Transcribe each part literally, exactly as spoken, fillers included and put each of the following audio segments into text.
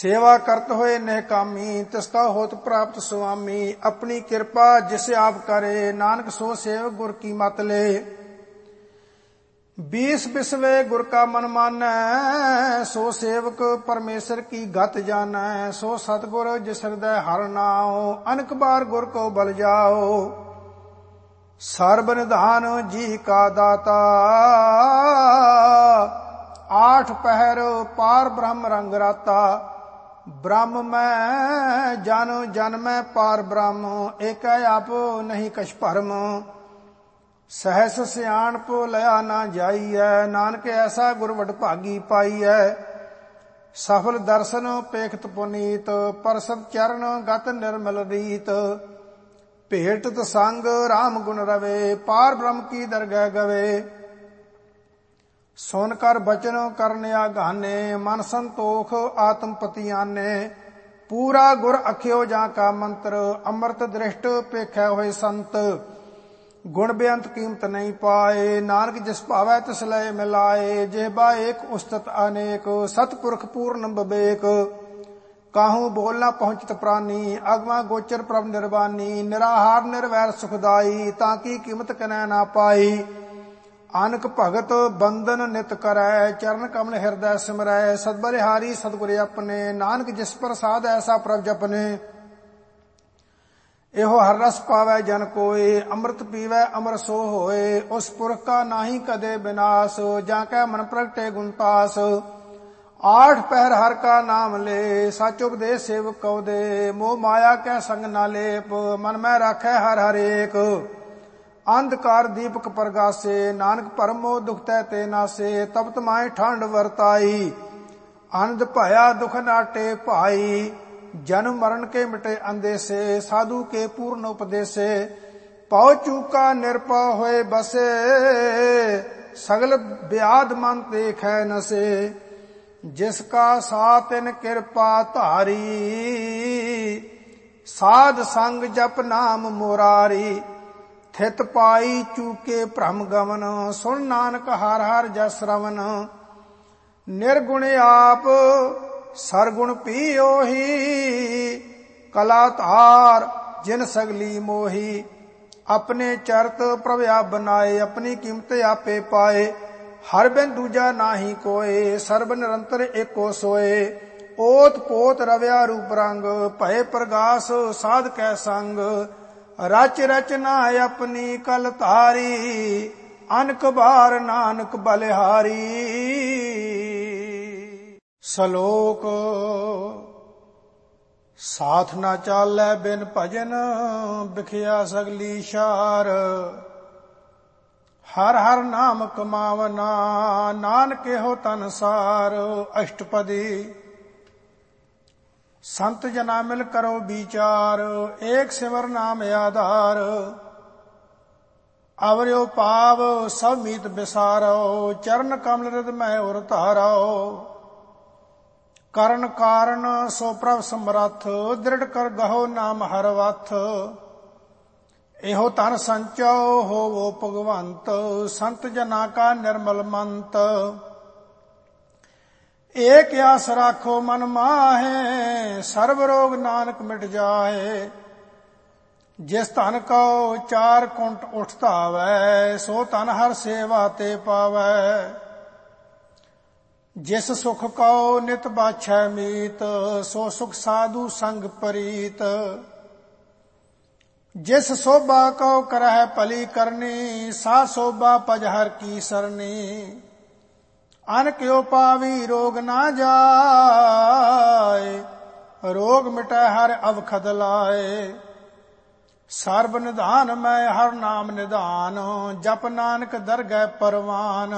सेवा करत होए निहकामी, तिसका होत प्राप्त स्वामी। अपनी कृपा जिस आप करे, नानक सो सेवक गुर की मत ले। बीस बिसवे गुर का मन मानै, सो सेवक परमेश्वर की गत जानै। सो सतगुर जिस हृदय हर नाओ, अनक बार गुर को बल जाओ। सर्ब निधान जी का दाता, आठ पहर पार ब्रह्म रंग राता। ब्रह्म मैं जन जन मैं पार ब्रह्म, एक आप नहीं कछ भरम। सहस सियाणप लया ना जाइयै, नानक ऐसा गुर वडभागी पाइयै। सफल दर्शन पेखत पुनीत, परसद चरण गत निर्मल रीत। भेटत संग राम गुण रवे, पार ब्रह्म की दरगह गवे। सुन कर बचन करन आगाने, मन संतोख आत्म पतियाने। पूरा गुर अख्यो जा का मंत्र, अमृत दृष्ट पेखै होए संत। गुण बेअंत कीमत नहीं पाए, नानक जिस भावै तिस लय मिलाए। जेहबा एक उस्तत अनेक, सतपुरख पूर्ण विवेक। काहू बोल न पहुंचत प्राणी, अगवा गोचर प्रभ निर्वाणी। निराहार निर्वैर सुखदाई, ताकि कीमत कनै ना पाई। आनक भगत बंदन नित करै, चरण कमल हृदय सिमरै। सदबलिहारी सतगुर अपने, नानक जिस प्रसाद ऐसा प्रभ जपने। एहो हर रस पावै जन कोय, अमृत पीवै अमर सो होए। उस पुरख का नाही कदे विनाश, जाकै मन प्रगटे गुणतास। आठ पहर हर का नाम ले, सच उपदेश सेवक कौ दे। मोह माया कै संग ना लेप, मन में राखै हर हर एक। अंधकार दीपक प्रगासे, नानक परम मोह दुख तै ते नासे। तपत माए ठंड वरताई, आनंद भया दुख नाटे भाई। जन्म मरण के मिटे अंदेसे, साधु के पूर्ण उपदेसे। पौ चूका निरपा होए बसे, सगल ब्याध मन देखै नसे। जिसका साथ इन कृपा धारी, साध संग जप नाम मुरारी। थित पाई चूके भ्रम गमन, सुन नानक हर हर जस श्रवण। निर्गुण आप सरगुण पी ओही, कला धार जिन सगली मोही। अपने चरत प्रभ आप बनाए, अपनी कीमत आपे पाए। हर बिन दूजा नाही कोय, सर्ब निरंतर एको सोए। ओत पोत रव्या रूप रंग, भय प्रगास साध कै संग। रच रचना अपनी कल धारी, अनक बार नानक बलिहारी। सलोक साथ न चालै बिन भजन, बिखिया सगली शार। हर हर नाम कमावना, नानक हो तन सार। अष्टपदी संत जना मिल करो विचार, एक सिमर नाम आधार। अवर्यो पाव सब मीत बिसारो, चरण कमल हृदय में उर धारो। करण कारण सो प्रभ समरथ, दृढ़ कर गहो नाम हर वथ। एहो तन संचो होवो भगवंत, संत जना का निर्मल मंत। एक आस राखो मन माहे, सर्व रोग नानक मिट जाए। जिस धन को चार कुंट उठता वै, सो तन हर सेवा ते पावै। जिस सुख को नित बाछै मीत, सो सुख साधु संग परीत। जिस शोभा को करह भली करनी, सा शोभा पजहर की सरनी। अन क्यों पावी रोग ना जाए, रोग मिटै हर अवखद लाए। सर्ब निधान मैं हर नाम निधान, जप नानक दरगह परवान।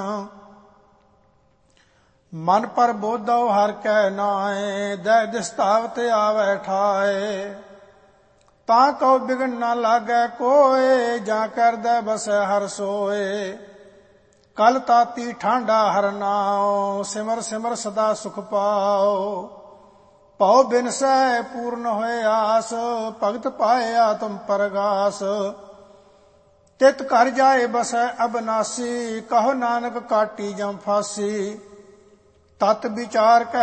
मन पर बोधो हर कै नाए, दह दिस्तावत आवे ठाए। ताको बिगड़ न लागै कोय, जा कर दे बसै हर सोए। कल ताती ठांडा हर नाओ, सिमर सिमर सदा सुख पाओ। पौ बिन सै पूर्ण होए आस, भगत पाए आत्म परगास। तित कर जाए बसै अबनासी, कहो नानक काटी जम फासी। तत विचार कह